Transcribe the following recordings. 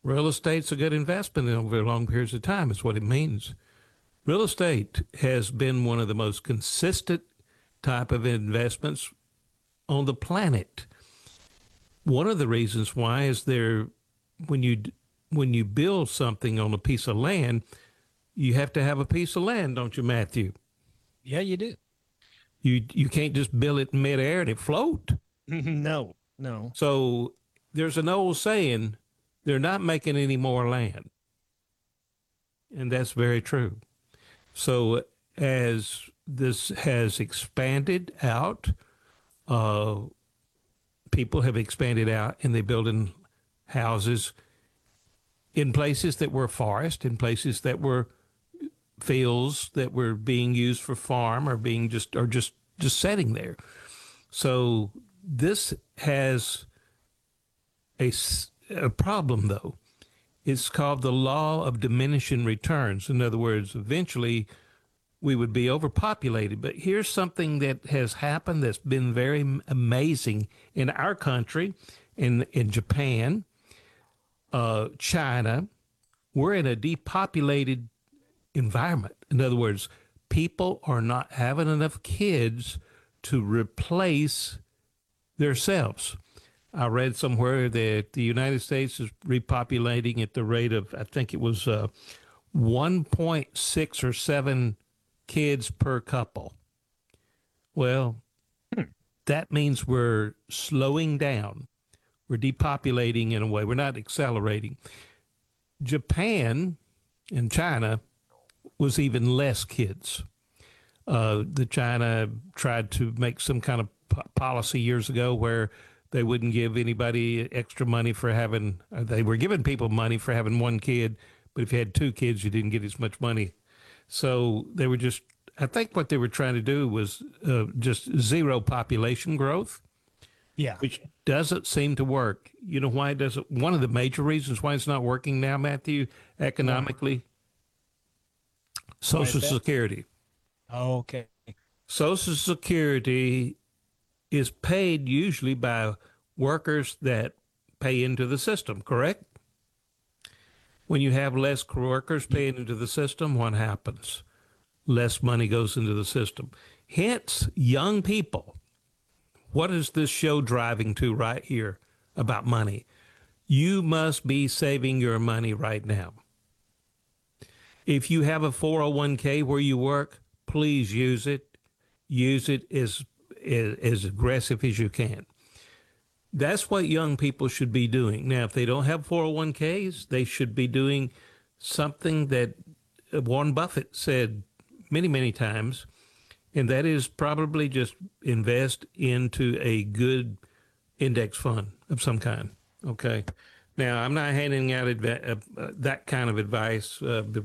Real estate's a good investment over long periods of time, is what it means. Real estate has been one of the most consistent type of investments on the planet. One of the reasons why is when you when you build something on a piece of land, you have to have a piece of land, don't you, Matthew? Yeah, you do. You can't just build it in midair and it float. No, no. So there's an old saying, they're not making any more land. And that's very true. So as this has expanded out, uh, people have expanded out and they're building houses in places that were forest, in places that were fields that were being used for farm or being just setting there. So this has a problem though. It's called the law of diminishing returns. In other words, eventually we would be overpopulated. But here's something that has happened that's been very amazing in our country, in Japan, China. We're in a depopulated environment. In other words, people are not having enough kids to replace themselves. I read somewhere that the United States is repopulating at the rate of, I think it was 1.6 or 7 kids per couple. Well, that means we're slowing down. We're depopulating in a way. We're not accelerating. Japan and China was even less kids. The China tried to make some kind of policy years ago where they wouldn't give anybody extra money for having, they were giving people money for having one kid, but if you had 2 kids, you didn't get as much money. So they were just, I think what they were trying to do was just zero population growth. Yeah. Which doesn't seem to work. You know why it doesn't? One of the major reasons why it's not working now, Matthew, economically, Social Security. Oh, okay. Social Security is paid usually by workers that pay into the system, correct? When you have less workers paying into the system, what happens? Less money goes into the system. Hence, young people. What is this show driving to right here about money? You must be saving your money right now. If you have a 401k where you work, please use it. Use it as aggressive as you can. That's what young people should be doing. Now, if they don't have 401ks, they should be doing something that Warren Buffett said many, many times, and that is probably just invest into a good index fund of some kind. Okay. Now, I'm not handing out that kind of advice.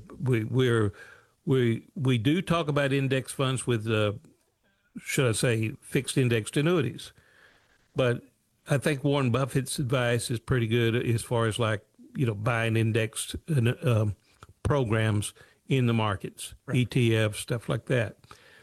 We do talk about index funds with, should I say, fixed indexed annuities. But I think Warren Buffett's advice is pretty good as far as buying indexed programs in the markets, right. ETFs, stuff like that.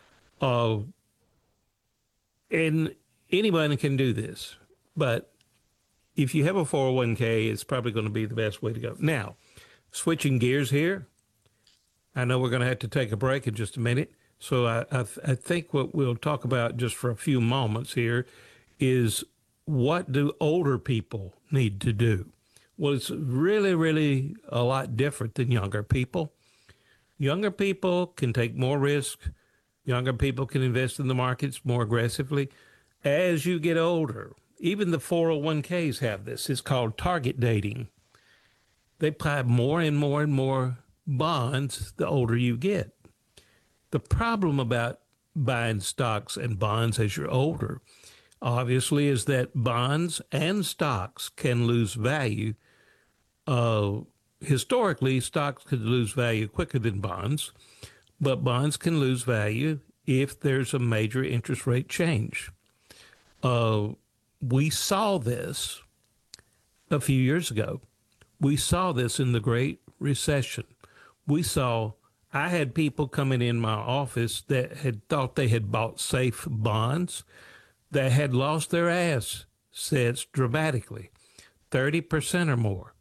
And anybody can do this, but if you have a 401k, it's probably going to be the best way to go. Now, switching gears here, I know we're going to have to take a break in just a minute. So I think what we'll talk about just for a few moments here is what do older people need to do? Well, it's really, really a lot different than younger people. Younger people can take more risk. Younger people can invest in the markets more aggressively. As you get older, even the 401ks have this. It's called target dating. They buy more and more and more bonds the older you get. The problem about buying stocks and bonds as you're older, obviously, is that bonds and stocks can lose value. Historically, stocks could lose value quicker than bonds, but bonds can lose value if there's a major interest rate change. We saw this a few years ago. We saw this in the Great Recession. I had people coming in my office that had thought they had bought safe bonds that had lost their assets dramatically, 30% or more.